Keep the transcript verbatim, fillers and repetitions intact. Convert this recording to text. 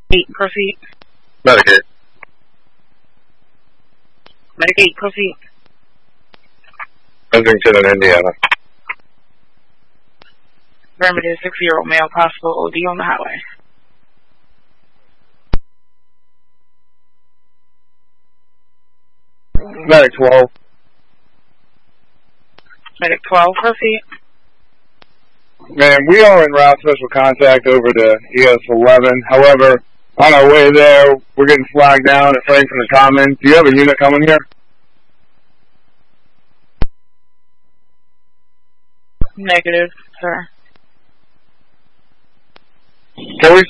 eight, proceed. Medicaid. Medicaid, proceed. Kensington and Indiana. Affirmative, six-year-old male, possible O D on the highway. Medic twelve. Medic twelve, proceed. Man, we are en route special contact over to E S eleven. However, on our way there, we're getting flagged down at Franklin and Common. Do you have a unit coming here? Negative, sir. Can we